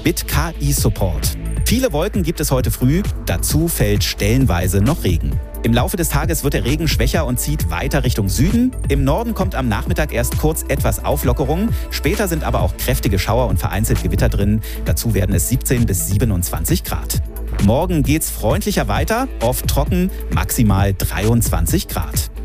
mit KI-Support. Viele Wolken gibt es heute früh, dazu fällt stellenweise noch Regen. Im Laufe des Tages wird der Regen schwächer und zieht weiter Richtung Süden. Im Norden kommt am Nachmittag erst kurz etwas Auflockerung. Später sind aber auch kräftige Schauer und vereinzelt Gewitter drin. Dazu werden es 17 bis 27 Grad. Morgen geht's freundlicher weiter, oft trocken, maximal 23 Grad.